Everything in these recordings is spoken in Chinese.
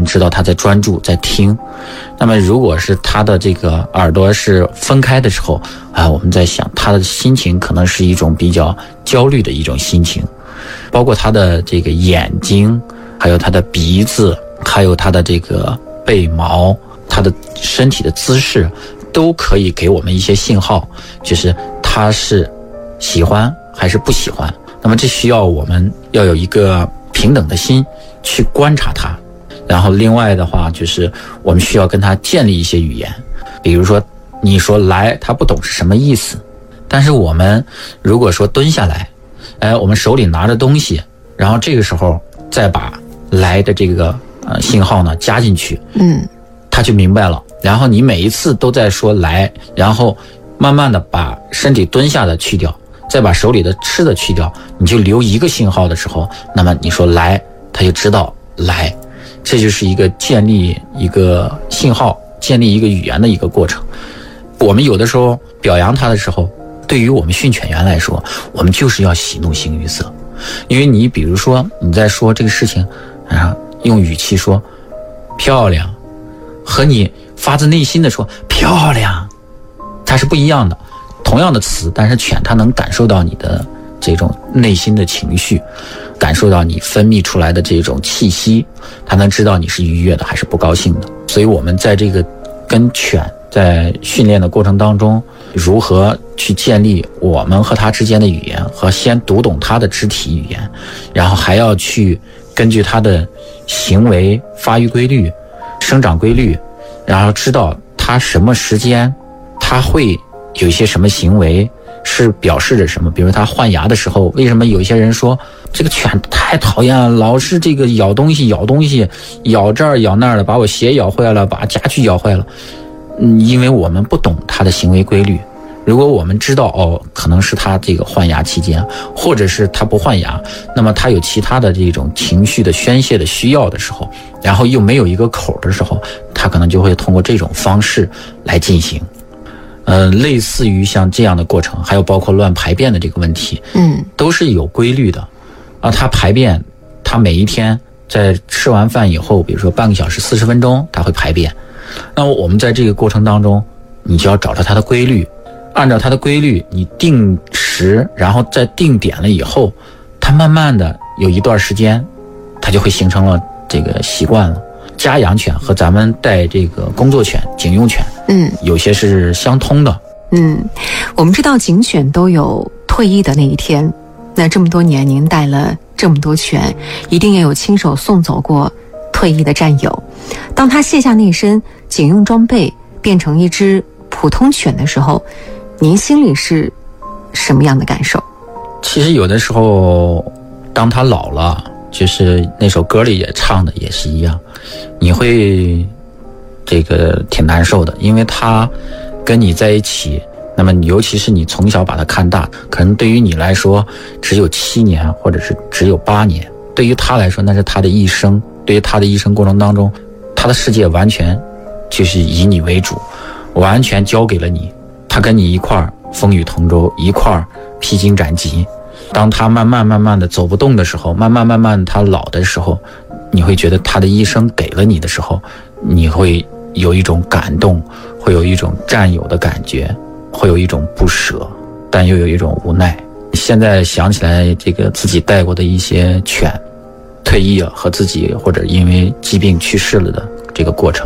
知道他在专注在听。那么如果是他的这个耳朵是分开的时候我们在想他的心情可能是一种比较焦虑的一种心情，包括他的这个眼睛，还有他的鼻子，还有他的这个背毛，他的身体的姿势都可以给我们一些信号，就是他是喜欢还是不喜欢。那么这需要我们要有一个平等的心去观察他。然后另外的话就是我们需要跟他建立一些语言，比如说你说来，他不懂是什么意思，但是我们如果说蹲下来，我们手里拿着东西，然后这个时候再把来的这个信号呢加进去，他就明白了。然后你每一次都在说来，然后慢慢的把身体蹲下的去掉，再把手里的吃的去掉，你就留一个信号的时候，那么你说来，他就知道来。这就是一个建立一个信号，建立一个语言的一个过程。我们有的时候表扬他的时候，对于我们训犬员来说，我们就是要喜怒形于色。因为你比如说你在说这个事情用语气说漂亮，和你发自内心的说漂亮，它是不一样的。同样的词，但是犬它能感受到你的这种内心的情绪，感受到你分泌出来的这种气息，它能知道你是愉悦的还是不高兴的。所以我们在这个跟犬在训练的过程当中，如何去建立我们和它之间的语言，和先读懂它的肢体语言，然后还要去根据它的行为发育规律、生长规律，然后知道它什么时间它会有一些什么行为是表示着什么。比如他换牙的时候，为什么有些人说这个犬太讨厌了，老是这个咬东西咬这儿咬那儿的，把我鞋咬坏了，把家具咬坏了。因为我们不懂它的行为规律。如果我们知道可能是他这个换牙期间，或者是他不换牙，那么他有其他的这种情绪的宣泄的需要的时候，然后又没有一个口的时候，他可能就会通过这种方式来进行。类似于像这样的过程，还有包括乱排便的这个问题，都是有规律的。他排便，他每一天在吃完饭以后，比如说半个小时40分钟他会排便。那么我们在这个过程当中，你就要找到它的规律，按照它的规律，你定时，然后再定点了以后，它慢慢的有一段时间，它就会形成了这个习惯了。家养犬和咱们带这个工作犬、警用犬，有些是相通的。 我们知道警犬都有退役的那一天，那这么多年您带了这么多犬，一定也有亲手送走过退役的战友。当他卸下那身警用装备，变成一只普通犬的时候，您心里是什么样的感受？ 其实有的时候当他老了，就是那首歌里也唱的也是一样，你会这个挺难受的。因为他跟你在一起，那么尤其是你从小把他看大，可能对于你来说只有7年或者是只有8年，对于他来说那是他的一生。对于他的一生过程当中，他的世界完全就是以你为主，完全交给了你。他跟你一块儿风雨同舟，一块儿披荆斩棘。当他慢慢的走不动的时候，慢慢他老的时候，你会觉得他的一生给了你的时候，你会有一种感动，会有一种占有的感觉，会有一种不舍，但又有一种无奈。现在想起来这个自己带过的一些犬退役了，和自己或者因为疾病去世了的这个过程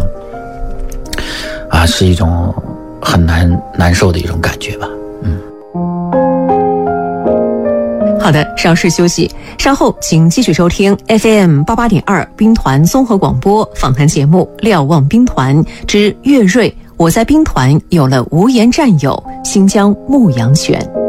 是一种很难受的一种感觉吧。 好的，稍事休息，稍后请继续收听 FM88.2 兵团综合广播访谈节目《瞭望兵团之岳瑞，我在兵团有了无言战友新疆牧羊犬》。